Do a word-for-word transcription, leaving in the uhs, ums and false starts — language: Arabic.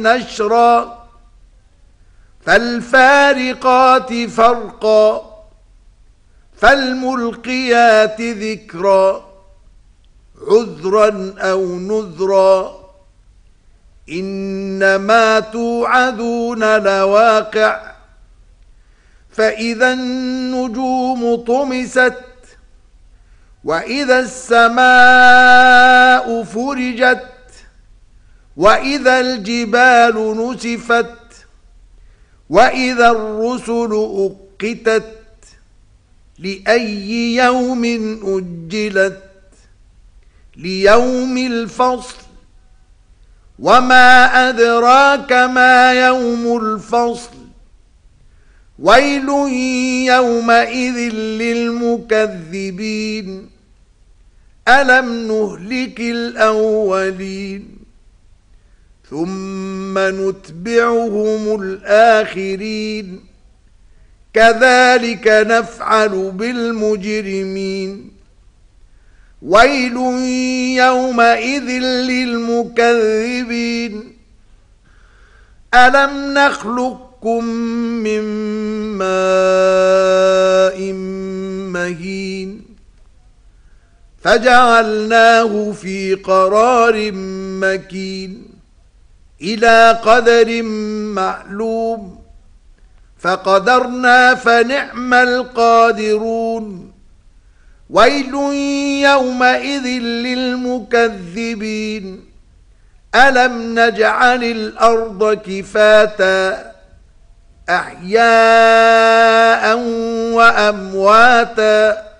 نشرا فالفارقات فرقا فالملقيات ذكرا عذرا أو نذرا إنما توعدون لواقع فإذا النجوم طمست وإذا السماء فرجت وإذا الجبال نسفت وإذا الرسل أقتت لأي يوم أجلت ليوم الفصل وما أدراك ما يوم الفصل ويل يومئذ للمكذبين ألم نهلك الأولين ثم نتبعهم الآخرين كذلك نفعل بالمجرمين ويل يومئذ للمكذبين ألم نخلقكم من ماء مهين فجعلناه في قرار مكين إلى قدر معلوم فقدرنا فنعم القادرون ويل يومئذ للمكذبين ألم نجعل الأرض كفاتا أحياء وأمواتا